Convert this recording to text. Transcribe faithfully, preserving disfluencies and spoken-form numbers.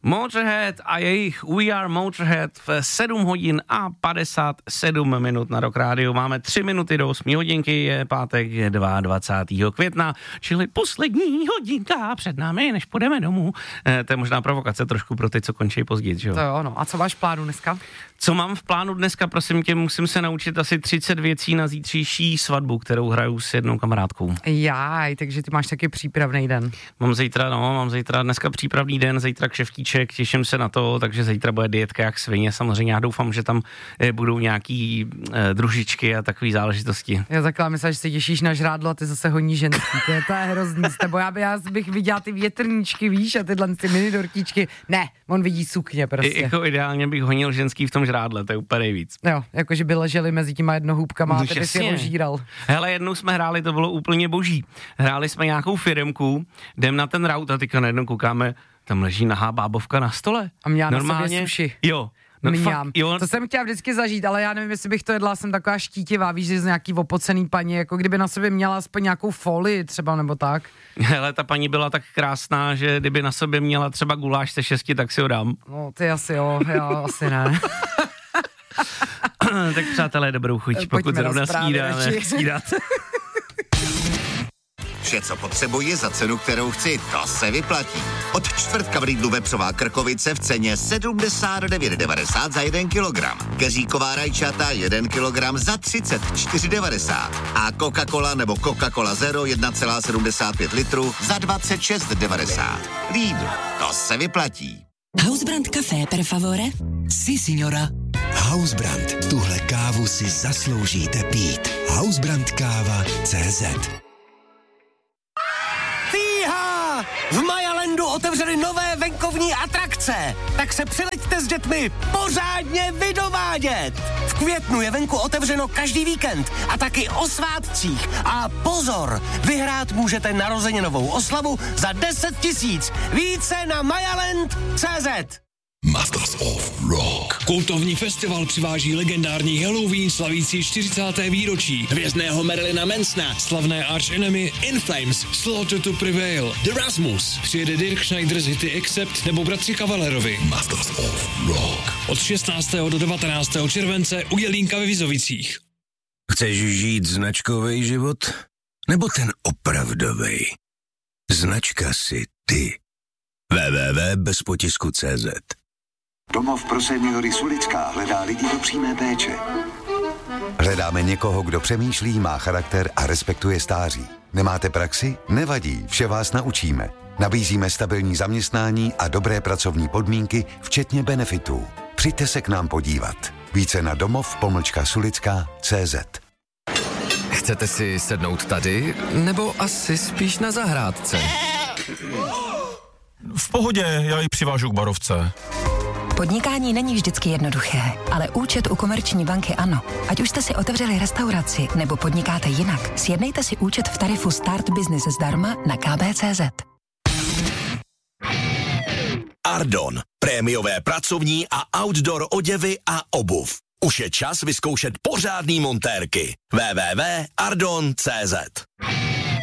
Motorhead a jejich We Are Motorhead v sedm hodin a padesát sedm minut na Rock Rádiu. Máme tři minuty do osmi hodinky, je pátek dvacátého druhého května, čili poslední hodinka před námi, než půjdeme domů. E, to je možná provokace trošku pro ty, co končí později, že jo? To jo, no. A co máš v plánu dneska? Co mám v plánu dneska, prosím tě, musím se naučit asi třicet věcí na zítřejší svatbu, kterou hraju s jednou kamarádkou. Jaj, takže ty máš taky přípravný den. Mám zítra, no, mám zítra dneska přípravný den, zítra kšeftíček, těším se na to, takže zítra bude dietka jak svině, samozřejmě já doufám, že tam e, budou nějaký e, družičky a takové záležitosti. Já takhle myslím, že se těšíš na žrádlo a ty zase honí ženský, to je, to je hrozný s tebou, já, by, já bych viděla ty větrníčky, víš, a tyhle ty mini dortíčky, ne, on vidí sukně prostě. I, jako ideálně bych honil ženský v tom žrádle, to je úplně nejvíc. Jo, jakože by leželi mezi těma jednohůbkama a ty bys je ožíral. Hele, jednou jsme hráli, to bylo úplně boží. Hráli jsme nějakou firemku, jdem na ten raut a teďka najednou koukáme, tam leží nahá bábovka na stole. A měla normálně, na sobě suši. Jo. No fakt, jo. To jsem chtěla vždycky zažít, ale já nevím, jestli bych to jedla, jsem taková štítivá, víš, že z nějaký opocený paní, jako kdyby na sobě měla aspoň nějakou folii třeba, nebo tak. Hele, ta paní byla tak krásná, že kdyby na sobě měla třeba guláš se šesti, tak si ho dám. No, ty asi jo, já asi ne. Tak přátelé, dobrou chuť, Pojďme pokud zrovna snídáme. Snídat. Vše, co potřebuji za cenu, kterou chci, to se vyplatí. Od čtvrtka v Lidlu vepřová krkovice v ceně sedmdesát devět devadesát za jeden kilogram. Keříková rajčata jeden kilogram za třicet čtyři devadesát. A Coca-Cola nebo Coca-Cola Zero jedna celá sedmdesát pět litru za dvacet šest devadesát. Lidl, to se vyplatí. Hausbrand Café per favore? Si, signora. Hausbrand, tuhle kávu si zasloužíte pít. Hausbrand káva tečka cé zet. Fíha! V Majalandu otevřeli nové venkovní atrakce, tak se přileďte s dětmi pořádně vydovádět. V květnu je venku otevřeno každý víkend a taky o svátcích. A pozor, vyhrát můžete narozeninovou oslavu za deset tisíc. Více na majaland tečka cé zet. Masters of Rock. Kultovní festival přiváží legendární Halloween slavící čtyřicáté výročí, hvězdného Marilyna Mansona, slavné Arch Enemy, In Flames, Slaughter to Prevail, The Rasmus, přijede Dirk Schneider z hity Accept nebo bratři Kavalerovi. Masters of Rock. Od šestnáctého do devatenáctého července u Jelínka ve Vizovicích. Chceš žít značkový život? Nebo ten opravdový? Značka si ty. w w w tečka bez potisku tečka cé zet. Domov pro seniory Sulická hledá lidi do přímé péče. Hledáme někoho, kdo přemýšlí, má charakter a respektuje stáří. Nemáte praxi? Nevadí, vše vás naučíme. Nabízíme stabilní zaměstnání a dobré pracovní podmínky, včetně benefitů. Přijďte se k nám podívat. Více na domov pomlčka sulická tečka cé zet. Chcete si sednout tady, nebo asi spíš na zahrádce? V pohodě, já ji přivážu k barovce. Podnikání není vždycky jednoduché, ale účet u Komerční banky ano. Ať už jste si otevřeli restauraci nebo podnikáte jinak, sjednejte si účet v tarifu Start Business zdarma na ká bé tečka cé zet. Ardon. Prémiové pracovní a outdoor oděvy a obuv. Už je čas vyzkoušet pořádný montérky. w w w tečka ardon tečka cé zet.